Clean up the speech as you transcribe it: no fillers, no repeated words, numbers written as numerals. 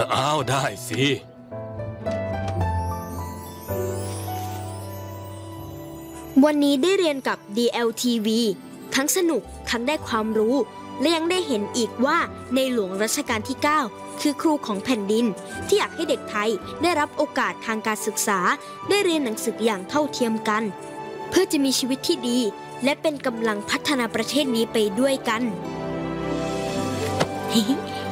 อ้าวได้สิวันนี้ได้เรียนกับ DLTV ทั้งสนุกทั้งได้ความรู้และยังได้เห็นอีกว่าในหลวงรัชกาลที่ 9 คือครูของแผ่นดินที่อยากให้เด็กไทยได้รับโอกาสทางการศึกษาได้เรียนหนังสืออย่างเท่าเทียมกันเพื่อจะมีชีวิตที่ดีและเป็นกำลังพัฒนาประเทศนี้ไปด้วยกัน